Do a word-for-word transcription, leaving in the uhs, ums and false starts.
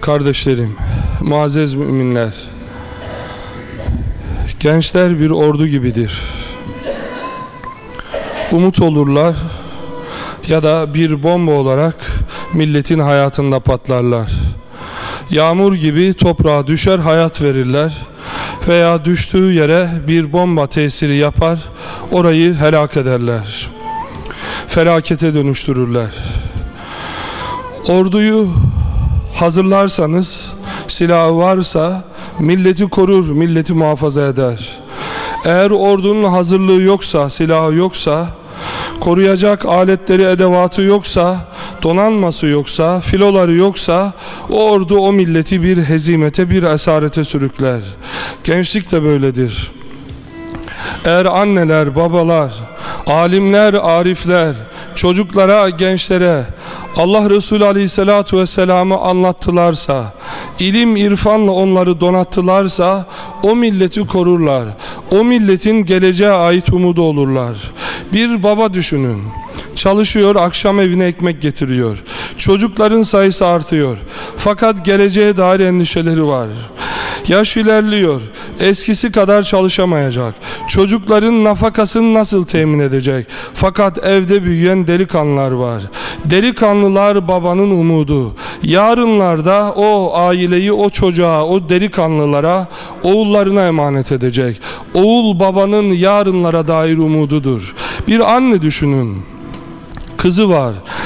Kardeşlerim, muazzez müminler, gençler bir ordu gibidir. Umut olurlar ya da bir bomba olarak milletin hayatında patlarlar. Yağmur gibi toprağa düşer, hayat verirler veya düştüğü yere bir bomba tesiri yapar, orayı helak ederler. Felakete dönüştürürler. Orduyu hazırlarsanız, silahı varsa milleti korur, milleti muhafaza eder. Eğer ordunun hazırlığı yoksa, silahı yoksa, koruyacak aletleri, edevatı yoksa, donanması yoksa, filoları yoksa, o ordu o milleti bir hezimete, bir esarete sürükler. Gençlik de böyledir. Eğer anneler, babalar, alimler, arifler, çocuklara, gençlere Allah Resulü Aleyhisselatü Vesselam'ı anlattılarsa, ilim, irfanla onları donattılarsa, o milleti korurlar. O milletin geleceğe ait umudu olurlar. Bir baba düşünün. Çalışıyor, akşam evine ekmek getiriyor. Çocukların sayısı artıyor. Fakat geleceğe dair endişeleri var. Yaş ilerliyor. Eskisi kadar çalışamayacak. Çocukların nafakasını nasıl temin edecek? Fakat evde büyüyen delikanlılar var. Delikanlılar babanın umudu. Yarınlarda o aileyi, o çocuğa, o delikanlılara, oğullarına emanet edecek. Oğul babanın yarınlara dair umududur. Bir anne düşünün. Kızı var.